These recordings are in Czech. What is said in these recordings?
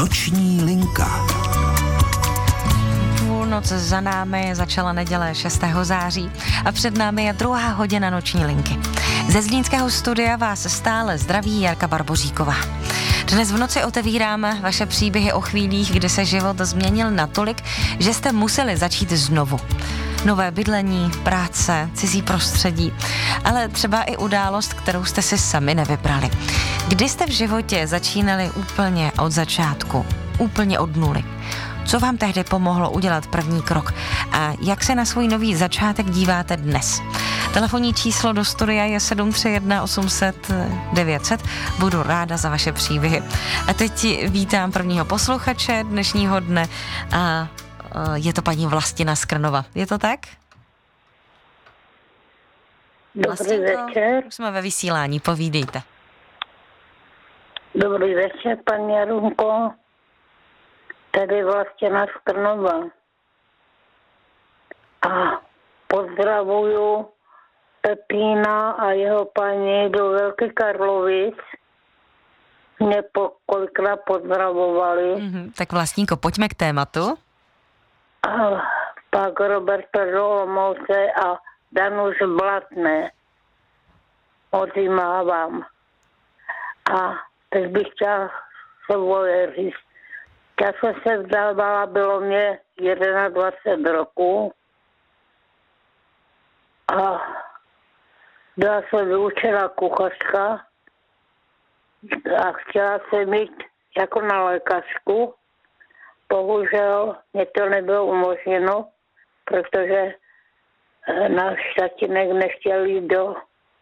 Noční linka. Půlnoc za námi, začala neděle 6. září a před námi je druhá hodina Noční linky. Ze zlínského studia vás stále zdraví Jarka Barboříková. Dnes v noci otevíráme vaše příběhy o chvílích, kdy se život změnil natolik, že jste museli začít znovu. Nové bydlení, práce, cizí prostředí, ale třeba i událost, kterou jste si sami nevybrali. Kdy jste v životě začínali úplně od začátku, úplně od nuly? Co vám tehdy pomohlo udělat první krok a jak se na svůj nový začátek díváte dnes? Telefonní číslo do studia je 731 800 900. Budu ráda za vaše příběhy. A teď vítám prvního posluchače dnešního dne a je to paní Vlastina z Krnova. Je to tak? Dobrý večer. Už jsme ve vysílání, povídejte. Dobrý večer, paní Jarunko. Tady Vlastina z Krnova. A pozdravuju Pepína a jeho paní do Velké Karlovic. Mě kolikrát pozdravovali. Tak Vlastníko, pojďme k tématu. A pak Roberta do Olomouce a Danuš Blatné. Moc jim mávám. A teď bych chtěla svoje říct. Já jsem se vzdávala, bylo mě 21 roků. A byla jsem vyučená kuchařka a chtěla jsem jít jako na lékařku. Bohužel mě to nebylo umožněno, protože náš tatínek nechtěl jít do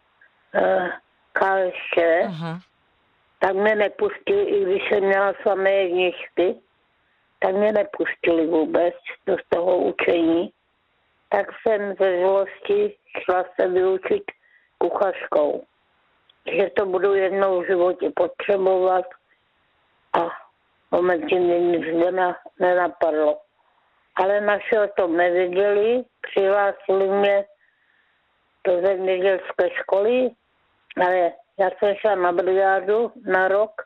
KSČ. Tak mě nepustili, i když jsem měla samé jedničky, tak mě nepustili vůbec do toho učení. Tak jsem ze zlosti šla se vyučit kuchařkou. Že to budu jednou v životě potřebovat a momentě mě nic nenapadlo. Ale naši o tom nevěděli, přihlásili mě do zemědělské školy, ale já jsem šla na brigádu na rok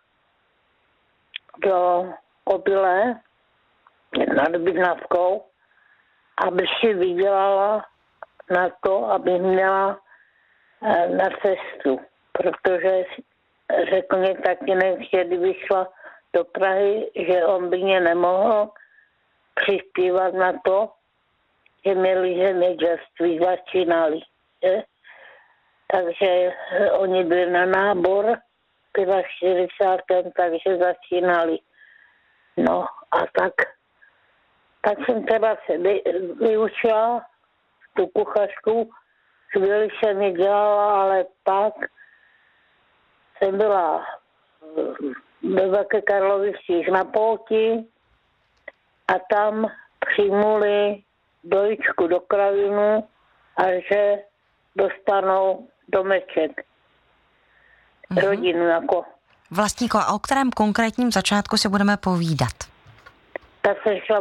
do Kobyle nad Bydnavkou, aby si vydělala na to, aby měla na cestu. Protože řekl mě tatínek, že kdyby šla do Prahy, že on by mě nemohl přispívat na to, že měli zemědělství, začínali. Že? Takže oni byli na nábor v 45. takže začínali. No a tak jsem teda se vyučila tu kuchařku, chvíli jsem ji dělala, ale pak jsem byla ve Velké Karlovicích na Polti a tam přijmuli dojičku do kravinu a že dostanou domeček. Rodinu jako. Vlastníko, a o kterém konkrétním začátku si budeme povídat? Tak se šla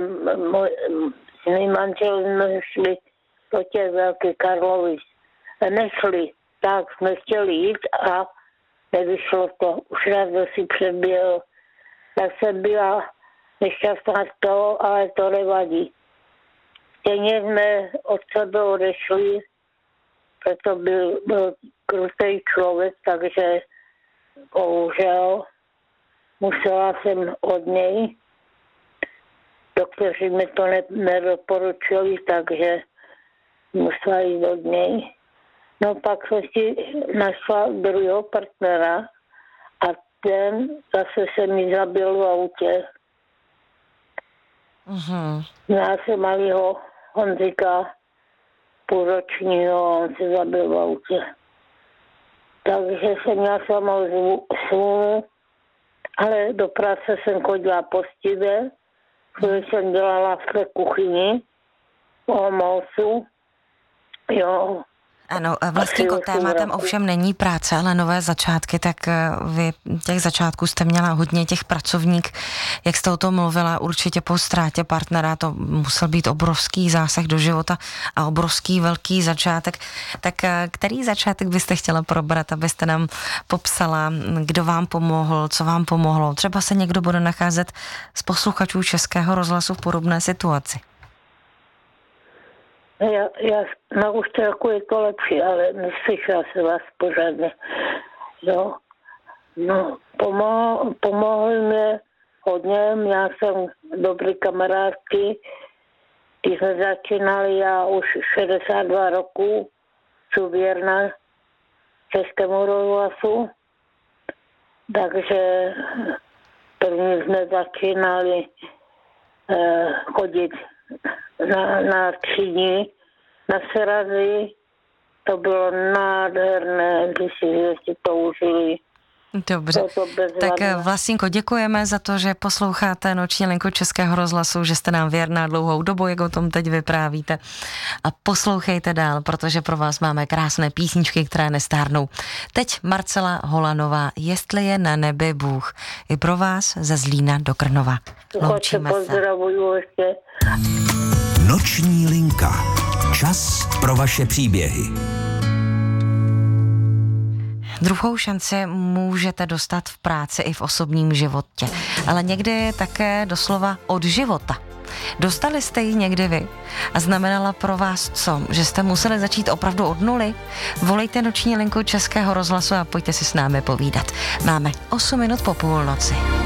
mý manžel nešli do těch Velkých Karlovic. Nešli, tak jsme chtěli jít a nevyšlo to. Už raz si přeběhl. Tak jsem byla nešťastná z toho, ale to nevadí. Stejně jsme od sebe odešli, proto byl krutý člověk, takže bohužel musela jsem od něj. Doktoři mi to nedoporučili, takže musela jít od něj. No pak jsem si našla druhého partnera a ten zase se mi zabil v autě. Já jsem malýho Honzika půlročního, on se zabil v autě. Takže jsem měla samou svůj, ale do práce jsem chodila poctivě, když jsem dělala v té kuchyni v Olomoucu. Jo, Ano, Vlastinko, tématem ovšem není práce, ale nové začátky, tak vy těch začátků jste měla hodně, těch pracovník, jak jste o tom mluvila, určitě po ztrátě partnera, to musel být obrovský zásah do života a obrovský velký začátek. Tak který začátek byste chtěla probrat, abyste nám popsala, kdo vám pomohl, co vám pomohlo? Třeba se někdo bude nacházet z posluchačů Českého rozhlasu v podobné situaci. Já na úštělku je to lepší, ale neslyšela se vás pořádně. Jo. No, pomohli mě hodně, měla jsem dobrý kamarádky, když jsme začínali, já už 62 roku, jsem věrná Českému rozhlasu, takže první jsme začínali chodit na 3 dny na srazy. To bylo nádherné, když si to užili. Dobře, tak Vlastinko, děkujeme za to, že posloucháte Noční linku Českého rozhlasu, že jste nám věrná dlouhou dobu, jak o tom teď vyprávíte. A poslouchejte dál, protože pro vás máme krásné písničky, které nestárnou. Teď Marcela Holanová, Jestli je na nebi Bůh. I pro vás ze Zlína do Krnova. Loučíme se. Noční linka. Čas pro vaše příběhy. Druhou šanci můžete dostat v práci i v osobním životě, ale někdy je také doslova od života. Dostali jste ji někdy vy a znamenala pro vás co? Že jste museli začít opravdu od nuly? Volejte Noční linku Českého rozhlasu a pojďte si s námi povídat. Máme 8 minut po půlnoci.